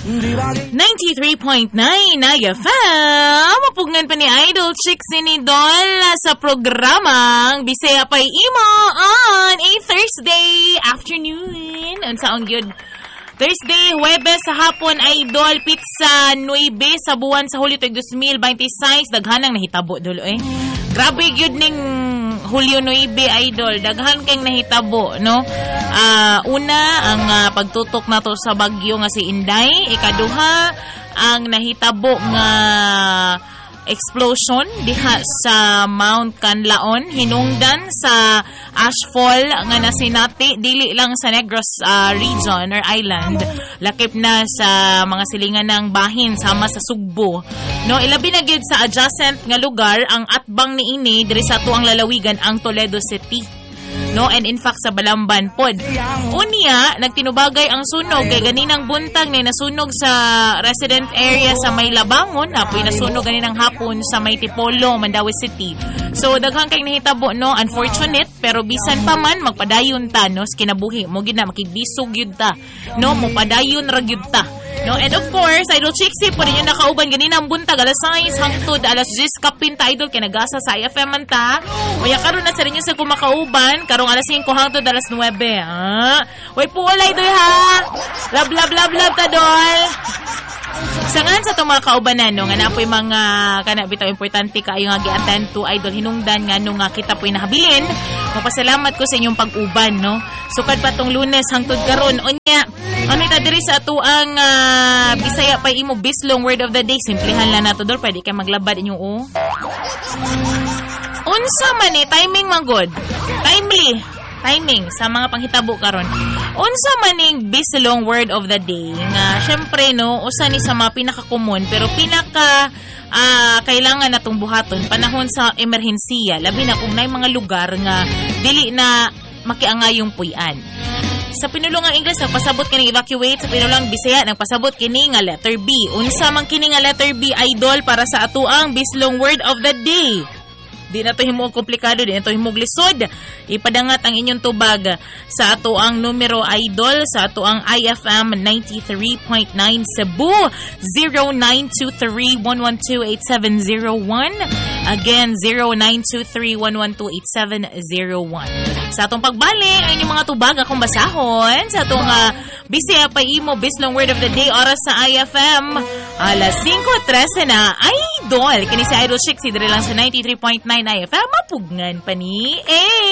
93.9 IFM. Mapugngan pa ni Idol Chicks Sinidol sa programang Bisaya Pay Imo on a Thursday afternoon. Unsaong gyud Thursday, Huwebes sa hapon, Idol, pizza 9 sa buwan sa Hulyo 2026. Daghanang nahitabo, Dolo, eh. Grabe gyud ning Hulyo 9, Idol. Daghan kayong nahitabo, no? Una, ang pagtutok na to sa bagyo nga si Inday. Ikaduha, ang nahitabo nga explosion diha sa Mount Canlaon, hinungdan sa ashfall nga nasinati dili lang sa Negros region or island, lakip na sa mga silingan ng bahin sama sa Sugbo, no? Ilabi na gyud sa adjacent nga lugar ang atbang niini diri sa tuang lalawigan ang Toledo City, no? And in fact sa Balamban pod. Unya nagtinubagay ang sunog kay ganinang buntag ni nasunog sa resident area sa May Labangon, apoy nasunog ganinang hapon sa May Tipolo, Mandawi City. So daghang kay nahitabo, no? Unfortunate, pero bisan pa man magpadayon ta, no? Kinabuhi mo gid na makigbisog gyud ta, no? Mopadayon ra gyud ta, no? And of course, Idol Chixie po ninyo nakauban ganinang buntag alas 6 hangtod alas 10 kapin ta, Idol, kay nagasa sa IFM man ta. Uya karon na sa inyo sa kumakauban karong alas 5 hangtod alas 9. Way po walay Idol, ha. Love ta, Dol. Sangan sa itong mga kaubanan, no, nga na po'y mga kanabitaw importante kayo nga gi-attend to, Idol, hinungdan nga nung kita po'y nahabilin. Magpasalamat ko sa inyong pag-uban, no. Sukad pa tong Lunes hangtod karon. Onya, ano ita diri sa ato ang Bisaya Pay Imo Bislong Word of the Day. Simplihan lang nato, Dol. Pwede kayo maglabad inyong unsa man timing man good. Timing sa mga panghitabo karon. Unsa maning bislong word of the day nga syempre, no, usa ni sa mga pinaka-common pero pinaka kailangan natong buhaton panahon sa emerhensiya, labi na kung nay mga lugar nga dili na makiangayong puy-an. Sa pinulong ang English nagpasabot kini evacuate, sa pinulong Bisaya nagpasabot kini nga letter B. Unsa man kini nga letter B, Idol, para sa atuang bislong word of the day? Di na to himog komplikado, di na to himog lisod. Ipadangat ang inyong tubag sa ato ang numero, Idol, sa ato ang IFM 93.9 Cebu 0923-112-8701. Again, 0923-112-8701. Sa atong pagbali, ang inyong mga tubag akong basahon sa atong Bisaya Pay Imo Bislong Word of the Day, oras sa IFM alas 5:13 na, Idol. Kini si Idol Chixie, dire lang sa 93.9 IFM, mapugngan pa ni